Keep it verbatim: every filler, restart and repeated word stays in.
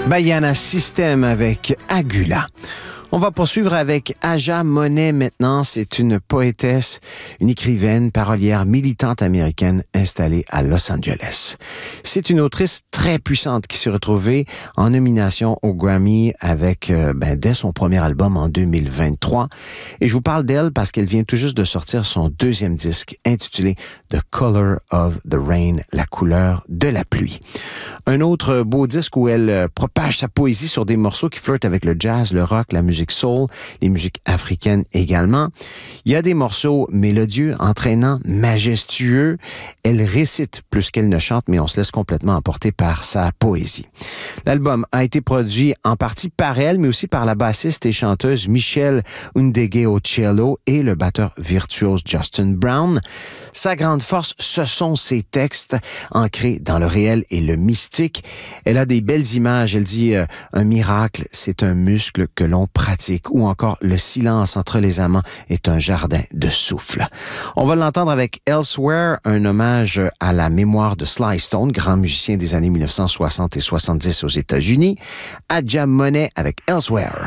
Baiana System avec Agula. On va poursuivre avec Aja Monet maintenant. C'est une poétesse, une écrivaine, parolière, militante américaine installée à Los Angeles. C'est une autrice très puissante qui s'est retrouvée en nomination au Grammy avec, euh, ben, dès son premier album en deux mille vingt-trois. Et je vous parle d'elle parce qu'elle vient tout juste de sortir son deuxième disque intitulé The Color of the Rain, la couleur de la pluie. Un autre beau disque où elle euh, propage sa poésie sur des morceaux qui flirtent avec le jazz, le rock, la musique soul, les musiques africaines également. Il y a des morceaux mélodieux, entraînants, majestueux. Elle récite plus qu'elle ne chante, mais on se laisse complètement emporter par sa poésie. L'album a été produit en partie par elle, mais aussi par la bassiste et chanteuse Michelle Undege au cello et le batteur virtuose Justin Brown. Sa grande force, ce sont ses textes ancrés dans le réel et le mystique. Elle a des belles images. Elle dit euh, « Un miracle, c'est un muscle que l'on pratique » ou encore « Le silence entre les amants est un jardin de souffle ». On va l'entendre avec Elsewhere, un hommage à la mémoire de Sly Stone, grand musicien des années mille neuf cent soixante et soixante-dix aux États-Unis. Aja Monet avec Elsewhere.